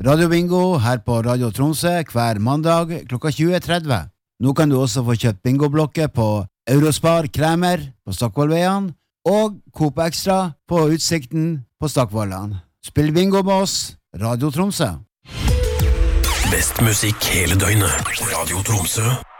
Radio Bingo her på Radio Tromsø hver mandag klokka 20:30. Nå kan du også få kjøpt bingoblokker på Eurospar Kremer på Stokkvollveien og Coop Extra på Utsikten på Stokkvollan. Spill bingo med oss, Radio Tromsø. Best musikk hele døgnet. Radio Tromsø.